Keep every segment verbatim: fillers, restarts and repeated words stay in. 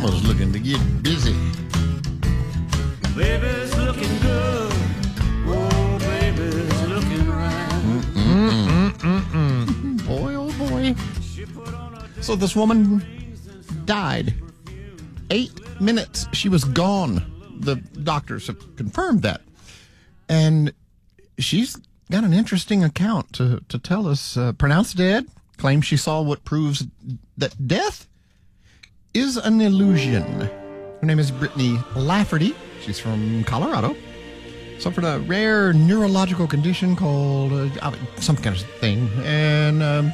Mama's looking to get busy. Baby's looking good. Oh, baby's looking right. Mm-mm-mm-mm. Boy, oh boy. So this woman died. Eight minutes. She was gone. The doctors have confirmed that. And she's got an interesting account to, to tell us. Uh, pronounced dead. Claims she saw what proves that death is an illusion. Her name is Brittany Lafferty. She's from Colorado. Suffered a rare neurological condition called uh, some kind of thing. And um,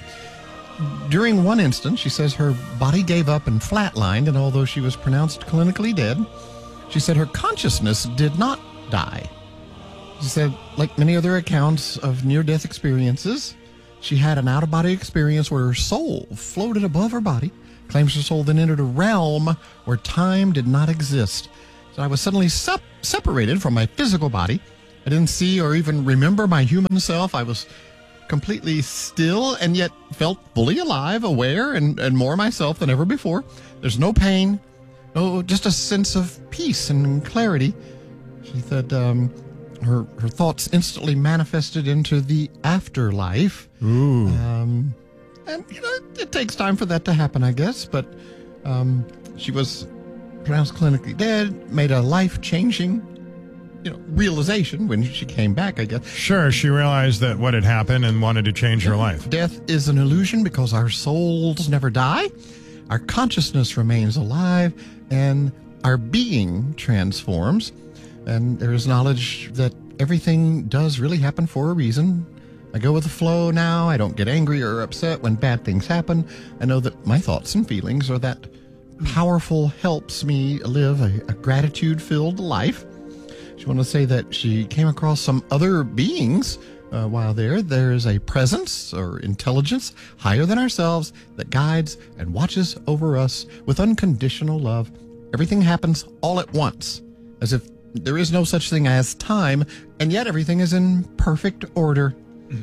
during one instance, she says her body gave up and flatlined. And although she was pronounced clinically dead, she said her consciousness did not die. She said, like many other accounts of near-death experiences, she had an out-of-body experience where her soul floated above her body. Claims her soul then entered a realm where time did not exist. So I was suddenly sep- separated from my physical body. I didn't see or even remember my human self. I was completely still and yet felt fully alive, aware, and, and more myself than ever before. There's no pain, no, just a sense of peace and clarity. She said um, her, her thoughts instantly manifested into the afterlife. Ooh. Um, and, you know, it takes time for that to happen, I guess. But um, she was pronounced clinically dead, made a life-changing, you know, realization when she came back, I guess. Sure, she realized that what had happened and wanted to change her life. Death is an illusion because our souls never die, our consciousness remains alive, and our being transforms. And there is knowledge that everything does really happen for a reason. I go with the flow now. I don't get angry or upset when bad things happen. I know that my thoughts and feelings are that powerful, helps me live a, a gratitude-filled life. She wanted to say that she came across some other beings uh, while there. There is a presence or intelligence higher than ourselves that guides and watches over us with unconditional love. Everything happens all at once, as if there is no such thing as time, and yet everything is in perfect order.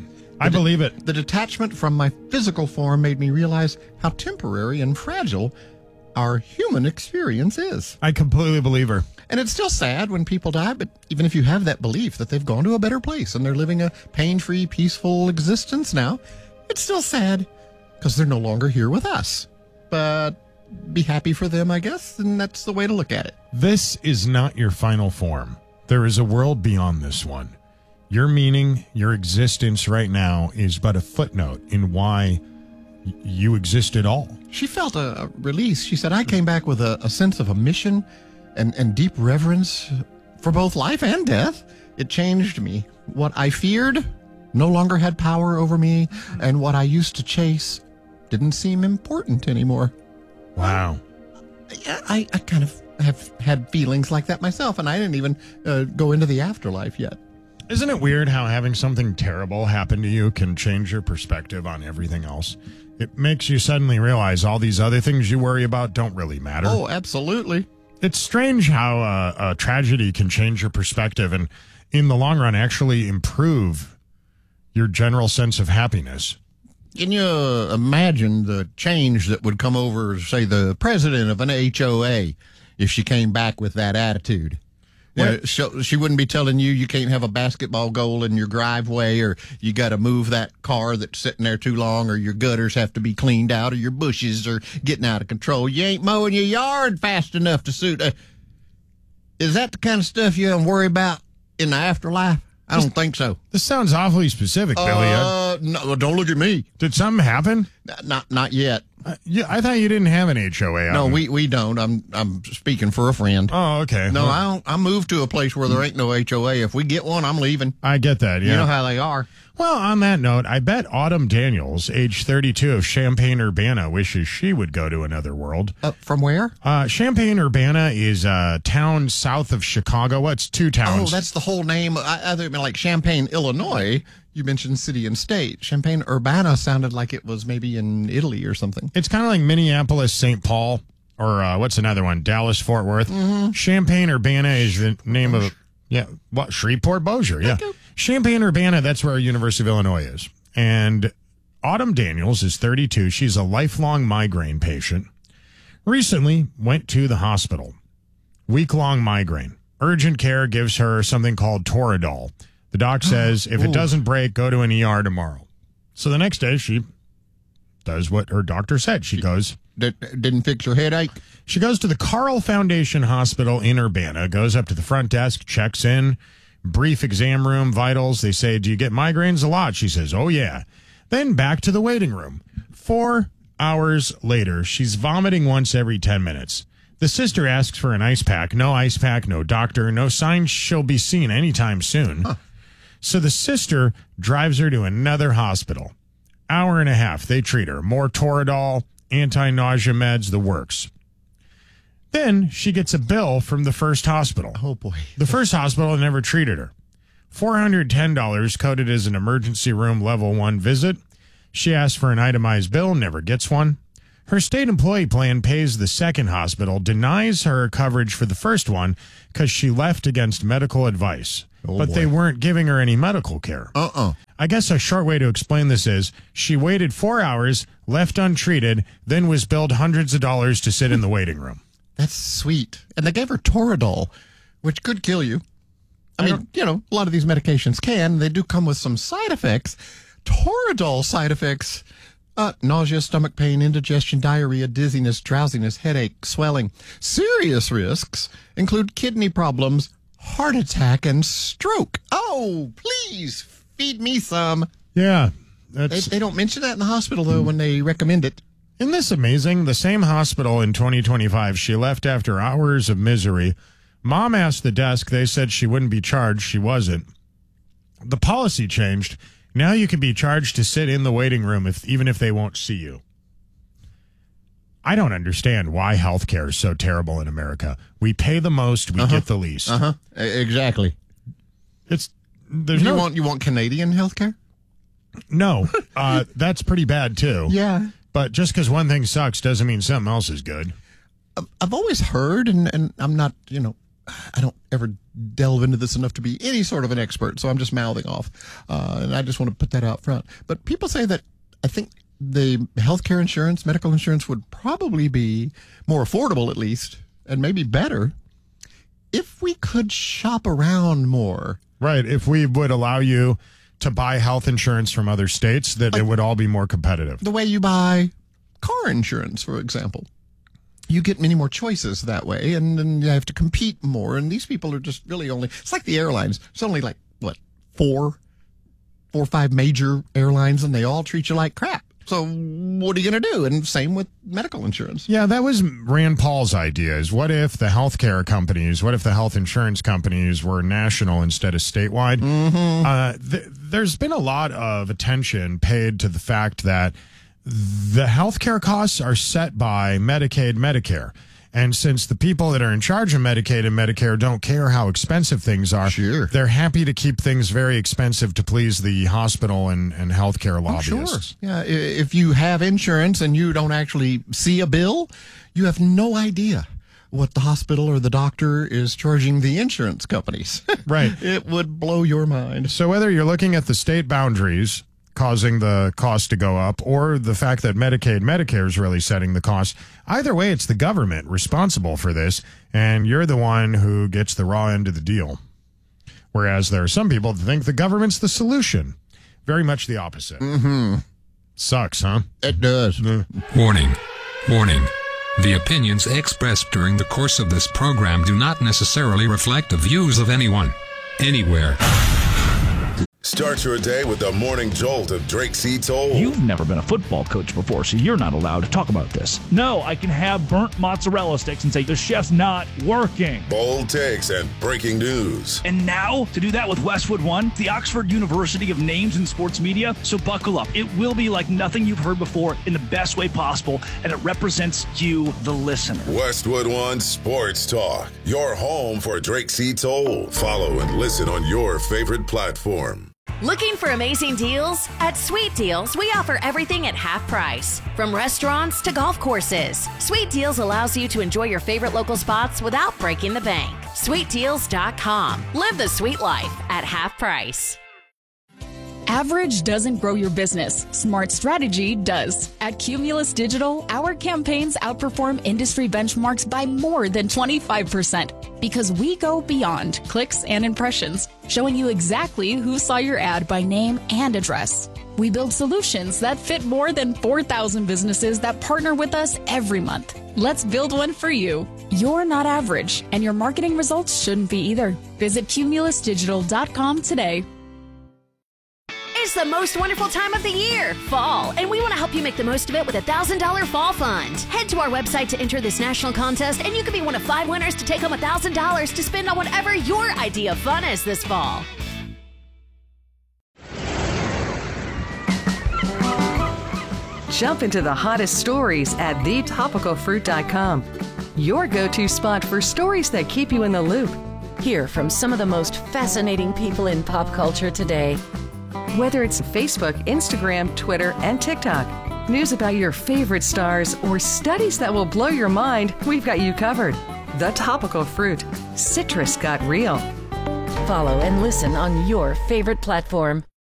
I The de- believe it. The detachment from my physical form made me realize how temporary and fragile our human experience is. I completely believe her. And it's still sad when people die, but even if you have that belief that they've gone to a better place and they're living a pain-free, peaceful existence now, it's still sad because they're no longer here with us. But be happy for them, I guess, and that's the way to look at it. This is not your final form. There is a world beyond this one. Your meaning, your existence right now is but a footnote in why y- you exist at all. She felt a, a release. She said, I came back with a, a sense of a mission and, and deep reverence for both life and death. It changed me. What I feared no longer had power over me, and what I used to chase didn't seem important anymore. Wow. Yeah, I, I kind of have had feelings like that myself, and I didn't even uh, go into the afterlife yet. Isn't it weird how having something terrible happen to you can change your perspective on everything else? It makes you suddenly realize all these other things you worry about don't really matter. Oh, absolutely. It's strange how uh, a tragedy can change your perspective and, in the long run, actually improve your general sense of happiness. Can you imagine the change that would come over, say, the president of an H O A if she came back with that attitude? You know, she, she wouldn't be telling you you can't have a basketball goal in your driveway, or you got to move that car that's sitting there too long, or your gutters have to be cleaned out, or your bushes are getting out of control. You ain't mowing your yard fast enough to suit. Uh, is that the kind of stuff you don't worry about in the afterlife? I don't think so. This sounds awfully specific, Billy. Uh, no, don't look at me. Did something happen? Not, not yet. Uh, yeah, I thought you didn't have an H O A. No, out. we, we don't. I'm I'm speaking for a friend. Oh, okay. No, Well, I don't. I moved to a place where there ain't no H O A. If we get one, I'm leaving. I get that, yeah. You know how they are. Well, on that note, I bet Autumn Daniels, age thirty-two, of Champaign-Urbana, wishes she would go to another world. Uh, from where? Uh, Champaign-Urbana is a town south of Chicago. Well, it's two towns. Oh, that's the whole name. I, I think like Champaign, Illinois. You mentioned city and state. Champaign-Urbana sounded like it was maybe in Italy or something. It's kind of like Minneapolis, Saint Paul, or uh, what's another one? Dallas, Fort Worth. Mm-hmm. Champaign-Urbana is the name of, yeah, what? Shreveport, Bossier, yeah. Okay. Champaign-Urbana, that's where University of Illinois is. And Autumn Daniels is thirty-two. She's a lifelong migraine patient. recently went to the hospital. Week-long migraine. Urgent care gives her something called Toradol. The doc says, if it doesn't break, go to an E R tomorrow. So the next day, she does what her doctor said. She goes... D- didn't fix your headache? She goes to the Carl Foundation Hospital in Urbana, goes up to the front desk, checks in, brief exam room, vitals. They say, do you get migraines a lot? She says, oh, yeah. Then back to the waiting room. Four hours later, she's vomiting once every ten minutes. The sister asks for an ice pack. No ice pack, no doctor, no sign she'll be seen anytime soon. Huh. So the sister drives her to another hospital. Hour and a half, they treat her. More Toradol, anti-nausea meds, the works. Then she gets a bill from the first hospital. Oh, boy. The first hospital never treated her. four hundred ten dollars coded as an emergency room level one visit. She asks for an itemized bill, never gets one. Her state employee plan pays the second hospital, denies her coverage for the first one because she left against medical advice. Oh, but boy. They weren't giving her any medical care. Uh-uh. I guess a short way to explain this is she waited four hours, left untreated, then was billed hundreds of dollars to sit in the waiting room. That's sweet. And they gave her Toradol, which could kill you. I, I mean, you know, a lot of these medications can. They do come with some side effects. Toradol side effects... Uh, nausea, stomach pain, indigestion, diarrhea, dizziness, drowsiness, headache, swelling. Serious risks include kidney problems, heart attack, and stroke. Oh, please feed me some. Yeah. That's... They, they don't mention that in the hospital, though, when they recommend it. Isn't this amazing? The same hospital in twenty twenty-five, she left after hours of misery. Mom asked the desk. They said she wouldn't be charged. She wasn't. The policy changed. Now you can be charged to sit in the waiting room if even if they won't see you. I don't understand why healthcare is so terrible in America. We pay the most, we uh-huh. get the least. Uh-huh. Exactly. It's there's you no, want you want Canadian healthcare? No. Uh, that's pretty bad too. Yeah. But just because one thing sucks doesn't mean something else is good. I've always heard, and, and I'm not, you know, I don't ever delve into this enough to be any sort of an expert, so I'm just mouthing off. Uh, and I just want to put that out front. But people say that I think the healthcare insurance, medical insurance would probably be more affordable, at least, and maybe better if we could shop around more. Right. If we would allow you to buy health insurance from other states, that like, it would all be more competitive. The way you buy car insurance, for example. You get many more choices that way, and then you have to compete more. And these people are just really only, it's like the airlines. It's only like, what, four, four or five major airlines, and they all treat you like crap. So what are you going to do? And same with medical insurance. Yeah, that was Rand Paul's idea, is what if the healthcare companies, what if the health insurance companies were national instead of statewide? Mm-hmm. Uh, th- there's been a lot of attention paid to the fact that the healthcare costs are set by Medicaid, Medicare. And since the people that are in charge of Medicaid and Medicare don't care how expensive things are, sure. they're happy to keep things very expensive to please the hospital and, and healthcare lobbyists. Oh, sure. Yeah, if you have insurance and you don't actually see a bill, you have no idea what the hospital or the doctor is charging the insurance companies. Right. It would blow your mind. So whether you're looking at the state boundaries causing the cost to go up, or the fact that Medicaid, Medicare is really setting the cost. Either way, it's the government responsible for this, and you're the one who gets the raw end of the deal. Whereas there are some people that think the government's the solution. Very much the opposite. Mm-hmm. Sucks, huh? It does. Mm. Warning. Warning. The opinions expressed during the course of this program do not necessarily reflect the views of anyone, anywhere. Start your day with the morning jolt of Drake C. Toll. You've never been a football coach before, so you're not allowed to talk about this. No, I can have burnt mozzarella sticks and say the chef's not working. Bold takes and breaking news. And now, to do that with Westwood One, the Oxford University of Names in Sports Media, so buckle up. It will be like nothing you've heard before in the best way possible, and it represents you, the listener. Westwood One Sports Talk, your home for Drake C. Toll. Follow and listen on your favorite platform. Looking for amazing deals? At Sweet Deals, we offer everything at half price. From restaurants to golf courses, Sweet Deals allows you to enjoy your favorite local spots without breaking the bank. sweet deals dot com. Live the sweet life at half price. Average doesn't grow your business. Smart strategy does. At Cumulus Digital, our campaigns outperform industry benchmarks by more than twenty-five percent because we go beyond clicks and impressions, showing you exactly who saw your ad by name and address. We build solutions that fit more than four thousand businesses that partner with us every month. Let's build one for you. You're not average, and your marketing results shouldn't be either. Visit cumulus digital dot com today. It's the most wonderful time of the year, fall, and we want to help you make the most of it with a one thousand dollars Fall Fund. Head to our website to enter this national contest, and you could be one of five winners to take home one thousand dollars to spend on whatever your idea of fun is this fall. Jump into the hottest stories at the topical fruit dot com. Your go-to spot for stories that keep you in the loop. Hear from some of the most fascinating people in pop culture today. Whether it's Facebook, Instagram, Twitter, and TikTok, news about your favorite stars, or studies that will blow your mind, we've got you covered. The Topical Fruit. Citrus got real. Follow and listen on your favorite platform.